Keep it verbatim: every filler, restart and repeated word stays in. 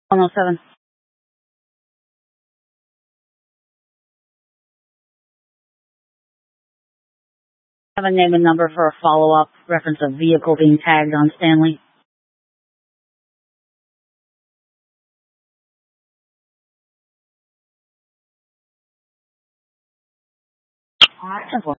one oh seven. Have a name and number for a follow-up reference of vehicle being tagged on Stanley. All right, ten four.